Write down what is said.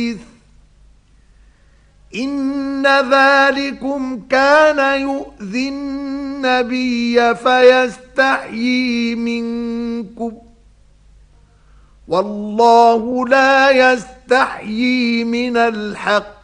إن ذلكم كان يؤذي النبي فيستحيي منكم والله لا يستحيي من الحق